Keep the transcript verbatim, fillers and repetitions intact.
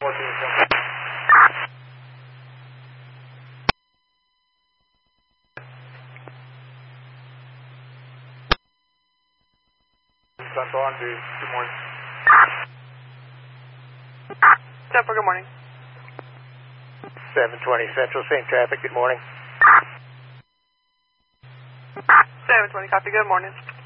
Santon, good morning. Temple, good morning. seven twenty Central, same traffic, good morning. seven twenty, copy, good morning.